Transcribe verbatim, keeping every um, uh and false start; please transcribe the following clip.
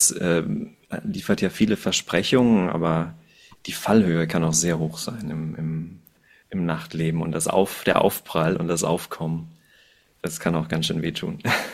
das ähm, liefert ja viele Versprechungen, aber die Fallhöhe kann auch sehr hoch sein im, im, im Nachtleben und das Auf, der Aufprall und das Aufkommen, das kann auch ganz schön wehtun.